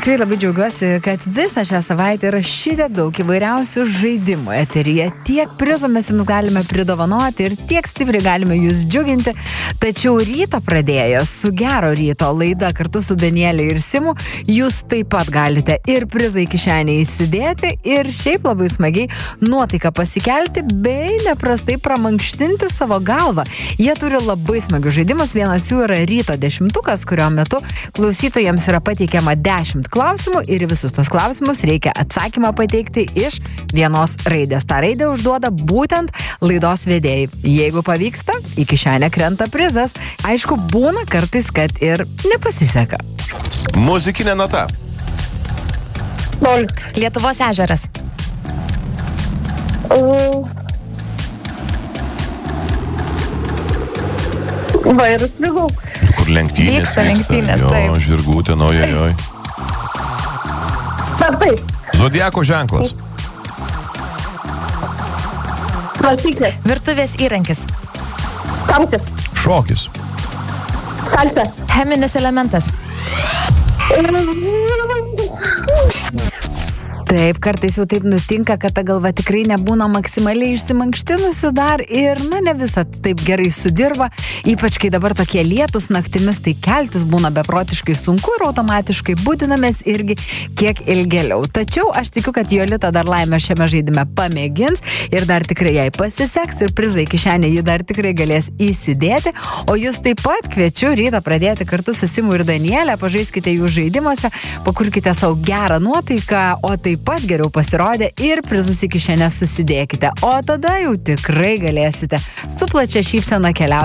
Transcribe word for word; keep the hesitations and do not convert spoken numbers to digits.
Tikrai labai džiaugiuosi, kad visą šią savaitę yra šitiek daug įvairiausių žaidimų eteryje. Tiek prizų mes jums galime pridovanoti ir tiek stipriai galime jūs džiuginti. Tačiau rytą pradėjęs su Gero ryto laida kartu su Danielė ir Simu, jūs taip pat galite ir prizą į kišenę įsidėti ir šiaip labai smagiai nuotaiką pasikelti bei neprastai pramankštinti savo galvą. Jie turi labai smagius žaidimus. Vienas jų yra ryto dešimtukas, kurio metu klausytojams yra pateikiama dešimt klausimų ir visus tos klausimus reikia atsakymą pateikti iš vienos raidės. Ta raidė užduoda būtent laidos vedėjai. Jeigu pavyksta, į kišenę krenta prizas. Aišku, būna kartais, kad ir nepasiseka. Muzikinė nota. Nol. Lietuvos ežeras. Mm. Vairus žirgų. Kur lenktynės Vyksta lenktynės, jo, taip. žirgų ten, ojojoj. Vartai. Zodiako ženklas. Svarstyklė. Virtuvės įrankis. Samtis. Šokis. Salsa. Cheminis elementas. Taip, kartais jau taip nutinka, kad ta galva tikrai nebūna maksimaliai išsimankštinusi dar ir, na, ne visą taip gerai sudirba, ypač kai dabar tokie lietus naktimis, tai keltis būna beprotiškai sunku ir automatiškai būdinamės irgi kiek ilgėliau. Tačiau aš tikiu, kad Jolita dar laimę šiame žaidime pamėgins ir dar tikrai jai pasiseks ir prizai kišenė ji dar tikrai galės įsidėti, o jūs taip pat kviečiu rytą pradėti kartu su Simu ir Danielė, pažaiskite jų žaidimuose, pakurkite savo gerą nuotaiką, o taip pat geriau pasirodė ir prizus į kišenę susidėkite. O tada jau tikrai galėsite su plačia šypsena keliauti